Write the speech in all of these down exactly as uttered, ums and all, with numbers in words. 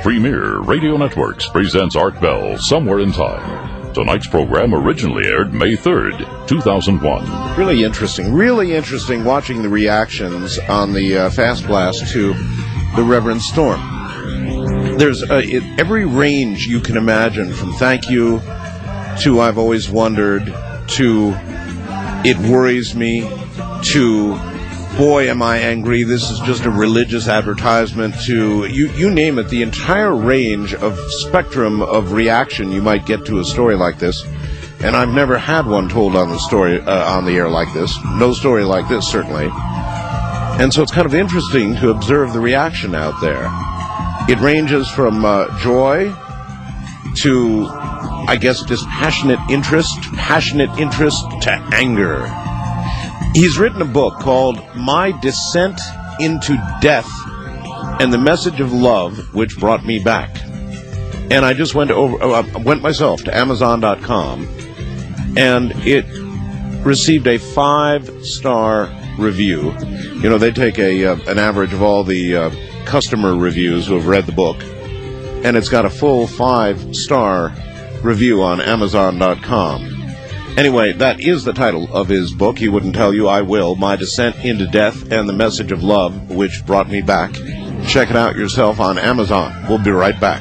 Premier Radio Networks presents Art Bell, Somewhere in Time. Tonight's program originally aired May third, two thousand one. Really interesting, really interesting watching the reactions on the uh, Fast Blast to the Reverend Storm. There's uh, it, every range you can imagine, from thank you to I've always wondered to it worries me to boy am I angry, this is just a religious advertisement, to you, you name it, the entire range of spectrum of reaction you might get to a story like this. And I've never had one told on the story uh, on the air like this. No story like this, certainly. And so it's kind of interesting to observe the reaction out there. It ranges from uh, joy to, I guess, just passionate interest, passionate interest to anger. He's written a book called My Descent into Death and the Message of Love Which Brought Me Back. And I just went over, uh, went myself to Amazon dot com, and it received a five-star review. You know, they take a uh, an average of all the uh, customer reviews who have read the book, and it's got a full five-star review on Amazon dot com. Anyway, that is the title of his book. He wouldn't tell you, I will. My Descent into Death and the Message of Love Which Brought Me Back. Check it out yourself on Amazon. We'll be right back.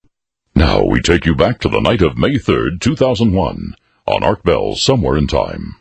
Now we take you back to the night of May third, two thousand one, on Art Bell, Somewhere in Time.